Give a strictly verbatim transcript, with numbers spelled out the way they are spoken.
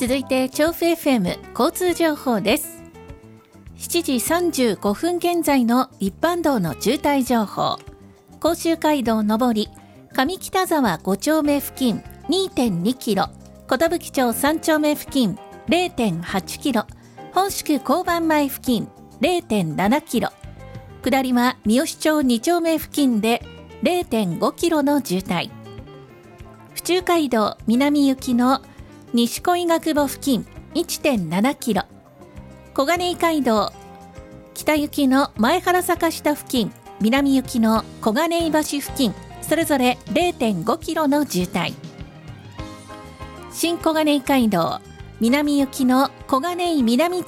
続いて調布 エフエム 交通情報です。しちじさんじゅうごふん現在の一般道の渋滞情報。甲州街道上り上北沢ご丁目付近 にてんにキロ、寿町さん丁目付近 れいてんはちキロ、本宿交番前付近 れいてんななキロ、下りは三好町に丁目付近で れいてんごキロの渋滞。府中街道南行きの西小医学部付近 いってんななキロ、小金井街道北行きの前原坂下付近、南行きの小金井橋付近、それぞれ れいてんごキロの渋滞。新小金井街道南行きの小金井南